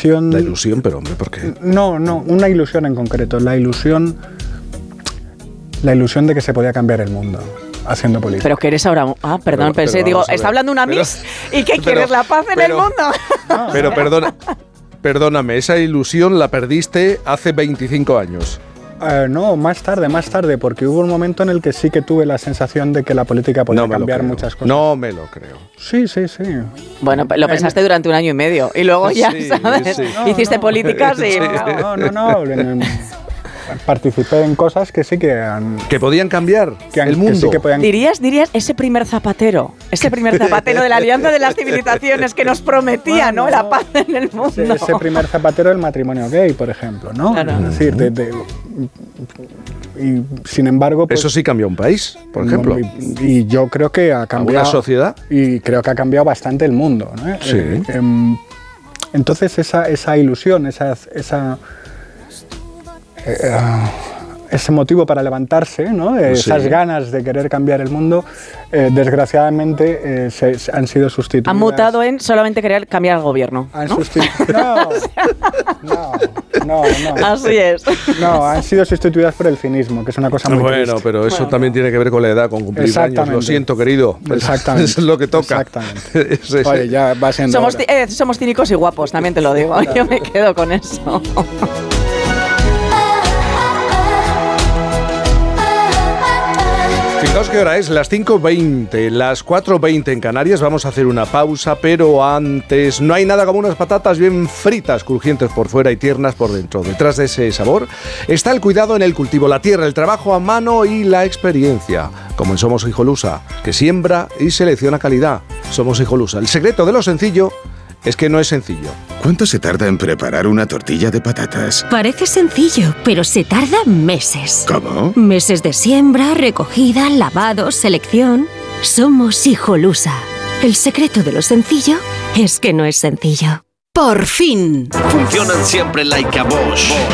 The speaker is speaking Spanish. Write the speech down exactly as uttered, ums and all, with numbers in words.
ilusión... La ilusión, pero hombre, ¿por qué? No, no, una ilusión en concreto. La ilusión... La ilusión de que se podía cambiar el mundo haciendo política. Pero que eres ahora... Ah, perdón, pero, pensé, pero digo, está ver. hablando una Miss pero, y que pero, quieres la paz en pero, el mundo. No, pero no. perdona, perdóname, esa ilusión la perdiste hace veinticinco años. Uh, no, más tarde, más tarde, porque hubo un momento en el que sí que tuve la sensación de que la política podía no cambiar muchas cosas. No me lo creo. Sí, sí, sí. Bueno, lo pensaste eh, durante un año y medio y luego ya, sí, ¿sabes? Sí. No, Hiciste no, políticas y... Sí. No, no, no. no. Participé en cosas que sí que han... Que podían cambiar que han, el mundo. Que sí que podían... ¿Dirías, dirías ese primer zapatero, ese primer zapatero de la Alianza de las Civilizaciones que nos prometía, bueno, ¿no? La paz en el mundo. Ese, ese primer zapatero del matrimonio gay, por ejemplo, ¿no? Claro. Es decir, de, de, y sin embargo... Pues, eso sí cambió un país, por ejemplo. Y, y yo creo que ha cambiado... ¿Una sociedad? Y creo que ha cambiado bastante el mundo, ¿no? Sí. Eh, eh, entonces esa, esa ilusión, esa... esa eh, uh, ese motivo para levantarse, ¿no? Eh, sí. Esas ganas de querer cambiar el mundo, eh, desgraciadamente eh, se, se han sido sustituidas. Han mutado en solamente querer cambiar al gobierno, Han ¿no? sustitu- no, no, no, no. Así es. No, han sido sustituidas por el cinismo, que es una cosa muy Bueno, triste. pero eso bueno. también tiene que ver con la edad, con cumplir años. Lo siento, querido. Exactamente. Eso es lo que toca. Exactamente. es, es, Oye, ya va siendo Somos, hora. eh, somos cínicos y guapos, también te lo digo. Yo me quedo con eso. Fijaos qué hora es, las cinco veinte, las cuatro veinte en Canarias. Vamos a hacer una pausa, pero antes no hay nada como unas patatas bien fritas, crujientes por fuera y tiernas por dentro. Detrás de ese sabor está el cuidado en el cultivo, la tierra, el trabajo a mano y la experiencia. Como en Somos Hijolusa, que siembra y selecciona calidad. Somos Hijolusa. El secreto de lo sencillo es que no es sencillo. ¿Cuánto se tarda en preparar una tortilla de patatas? Parece sencillo, pero se tarda meses. ¿Cómo? Meses de siembra, recogida, lavado, selección. Somos Hijolusa. El secreto de lo sencillo es que no es sencillo. ¡Por fin! Funcionan siempre like a Bosch.